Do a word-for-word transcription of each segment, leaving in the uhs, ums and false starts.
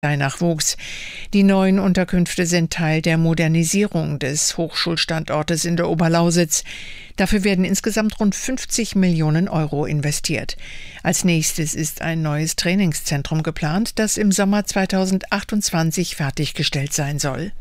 Nachwuchs. Die neuen Unterkünfte sind Teil der Modernisierung des Hochschulstandortes in der Oberlausitz. Dafür werden insgesamt rund fünfzig Millionen Euro investiert. Als nächstes ist ein neues Trainingszentrum geplant, das im Sommer zweitausendachtundzwanzig fertiggestellt sein soll.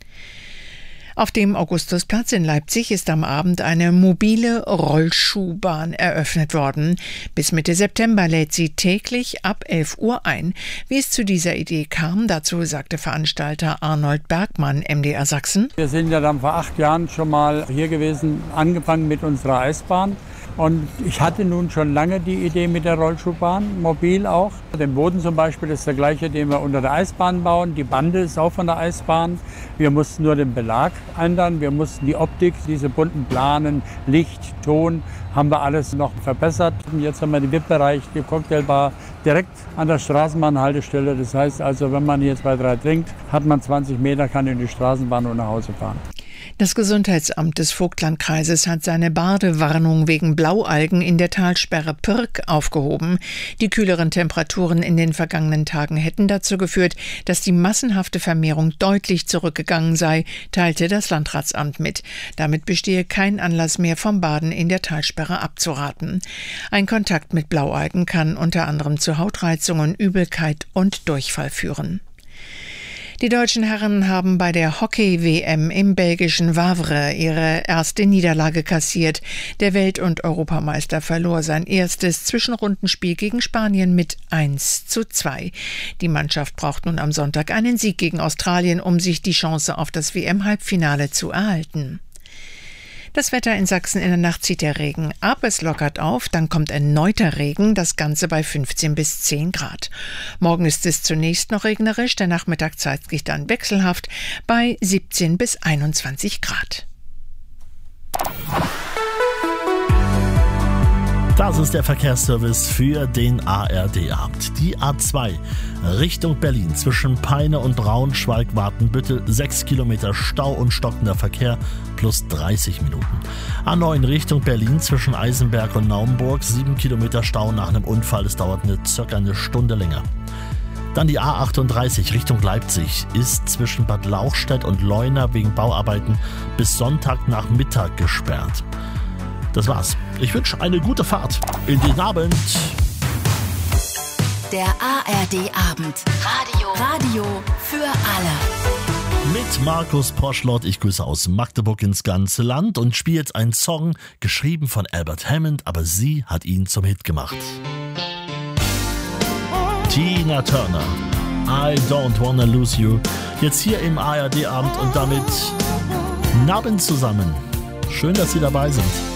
Auf dem Augustusplatz in Leipzig ist am Abend eine mobile Rollschuhbahn eröffnet worden. Bis Mitte September lädt sie täglich ab elf Uhr ein. Wie es zu dieser Idee kam, dazu sagte Veranstalter Arnold Bergmann, M D R Sachsen. Wir sind ja dann vor acht Jahren schon mal hier gewesen, angefangen mit unserer Eisbahn. Und ich hatte nun schon lange die Idee mit der Rollschuhbahn, mobil auch. Den Boden zum Beispiel ist der gleiche, den wir unter der Eisbahn bauen. Die Bande ist auch von der Eisbahn. Wir mussten nur den Belag ändern. Wir mussten die Optik, diese bunten Planen, Licht, Ton, haben wir alles noch verbessert. Und jetzt haben wir den V I P-Bereich, die Cocktailbar direkt an der Straßenbahnhaltestelle. Das heißt also, wenn man hier zwei, drei trinkt, hat man zwanzig Meter, kann in die Straßenbahn und nach Hause fahren. Das Gesundheitsamt des Vogtlandkreises hat seine Badewarnung wegen Blaualgen in der Talsperre Pirk aufgehoben. Die kühleren Temperaturen in den vergangenen Tagen hätten dazu geführt, dass die massenhafte Vermehrung deutlich zurückgegangen sei, teilte das Landratsamt mit. Damit bestehe kein Anlass mehr, vom Baden in der Talsperre abzuraten. Ein Kontakt mit Blaualgen kann unter anderem zu Hautreizungen, Übelkeit und Durchfall führen. Die deutschen Herren haben bei der Hockey-W M im belgischen Wavre ihre erste Niederlage kassiert. Der Welt- und Europameister verlor sein erstes Zwischenrundenspiel gegen Spanien mit eins zu zwei. Die Mannschaft braucht nun am Sonntag einen Sieg gegen Australien, um sich die Chance auf das W M-Halbfinale zu erhalten. Das Wetter in Sachsen: in der Nacht zieht der Regen ab, es lockert auf, dann kommt erneuter Regen, das Ganze bei fünfzehn bis zehn Grad. Morgen ist es zunächst noch regnerisch, der Nachmittag zeigt sich dann wechselhaft bei siebzehn bis einundzwanzig Grad. Das ist der Verkehrsservice für den A R D-Abend. Die A zwei Richtung Berlin zwischen Peine und Braunschweig-Watenbüttel, sechs Kilometer Stau und stockender Verkehr plus dreißig Minuten. A neun Richtung Berlin zwischen Eisenberg und Naumburg, sieben Kilometer Stau nach einem Unfall, es dauert eine, circa eine Stunde länger. Dann die A achtunddreißig Richtung Leipzig ist zwischen Bad Lauchstädt und Leuna wegen Bauarbeiten bis Sonntagnachmittag gesperrt. Das war's. Ich wünsche eine gute Fahrt in den Abend. Der A R D-Abend. Radio. Radio für alle. Mit Markus Poschlott. Ich grüße aus Magdeburg ins ganze Land und spiele jetzt einen Song, geschrieben von Albert Hammond, aber sie hat ihn zum Hit gemacht. Tina Turner. I don't wanna lose you. Jetzt hier im A R D-Abend und damit Abend zusammen. Schön, dass Sie dabei sind.